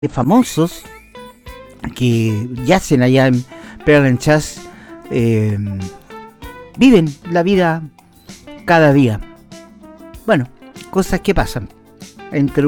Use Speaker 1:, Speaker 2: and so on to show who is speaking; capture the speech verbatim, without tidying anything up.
Speaker 1: famosos que yacen allá en Pearl-en-Chasse eh, viven la vida cada día. Bueno, cosas que pasan entre